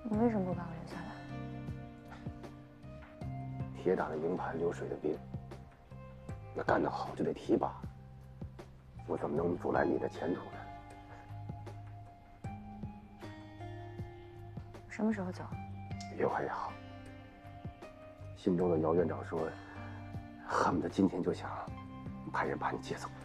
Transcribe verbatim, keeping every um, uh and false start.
你为什么不把我留下来？ 铁打的营盘流水的兵，那干得好就得提拔。我怎么能阻拦你的前途呢？ 什么时候走？ 越快越好。心中的姚院长说，恨不得今天就想派人把你接走。